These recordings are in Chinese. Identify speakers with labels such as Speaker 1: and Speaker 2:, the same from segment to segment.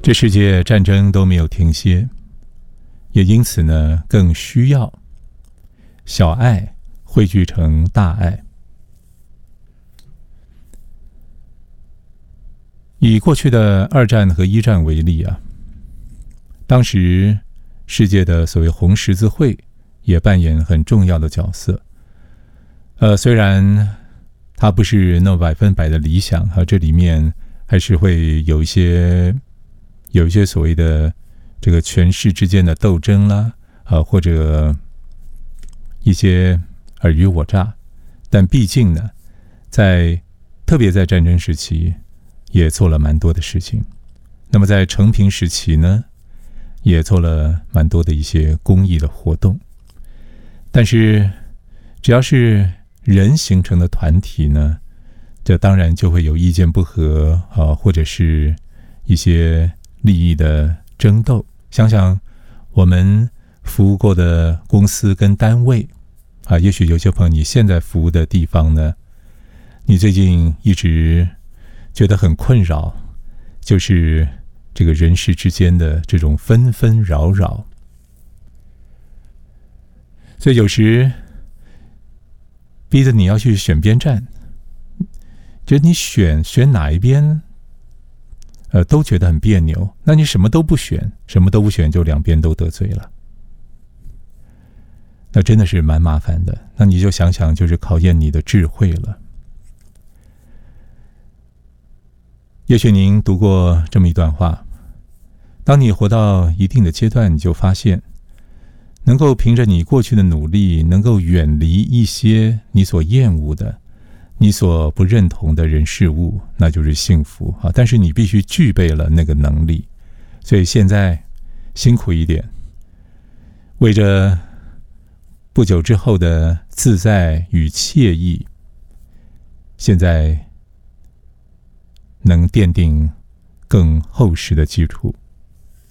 Speaker 1: 这世界战争都没有停歇，也因此呢，更需要小爱汇聚成大爱。以过去的2战和1战为例啊，当时世界的所谓红十字会也扮演很重要的角色。虽然它不是那100%的理想啊，这里面还是会有一些所谓的这个权势之间的斗争啦，或者一些尔虞我诈，但毕竟呢，特别在战争时期，也做了蛮多的事情。那么在承平时期呢，也做了蛮多的一些公益的活动。但是只要是人形成的团体呢，这当然就会有意见不合或者是一些利益的争斗。想想我们服务过的公司跟单位也许有些朋友你现在服务的地方呢，你最近一直觉得很困扰，就是这个人事之间的这种纷纷扰扰。所以有时逼着你要去选边站，觉得你选哪一边都觉得很别扭，那你什么都不选就两边都得罪了，那真的是蛮麻烦的。那你就想想，就是考验你的智慧了。也许您读过这么一段话，当你活到一定的阶段，你就发现能够凭着你过去的努力，能够远离一些你所厌恶的、你所不认同的人事物，那就是幸福啊！但是你必须具备了那个能力，所以现在辛苦一点，为着不久之后的自在与惬意，现在能奠定更厚实的基础。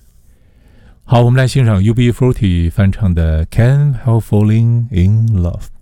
Speaker 1: 好，我们来欣赏 UB40 翻唱的 Can't Help Falling in Love。